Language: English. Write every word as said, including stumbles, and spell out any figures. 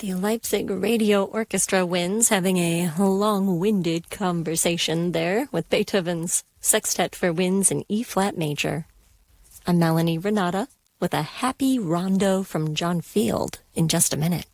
The Leipzig Radio Orchestra Winds having a long-winded conversation there with Beethoven's Sextet for Winds in E-flat major. I'm Melanie Renata with a happy rondo from John Field in just a minute.